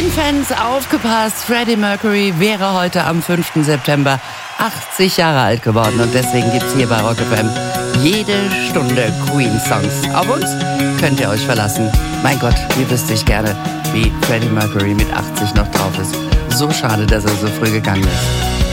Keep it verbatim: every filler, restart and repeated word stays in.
Queen-Fans, aufgepasst, Freddie Mercury wäre heute am fünften September achtzig Jahre alt geworden und deswegen gibt's hier bei Rock F M jede Stunde Queen-Songs. Auf uns könnt ihr euch verlassen. Mein Gott, wie wüsste ich gerne, wie Freddie Mercury mit achtzig noch drauf ist. So schade, dass er so früh gegangen ist.